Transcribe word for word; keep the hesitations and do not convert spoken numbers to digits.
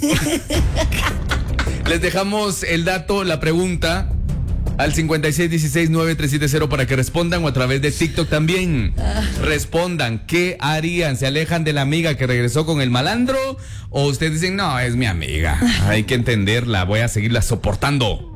Les dejamos el dato, la pregunta al cincuenta y seis dieciséis nueve tres siete cero para que respondan, o a través de TikTok también. Respondan, ¿qué harían? ¿Se alejan de la amiga que regresó con el malandro? ¿O ustedes dicen, no, es mi amiga, hay que entenderla, voy a seguirla soportando?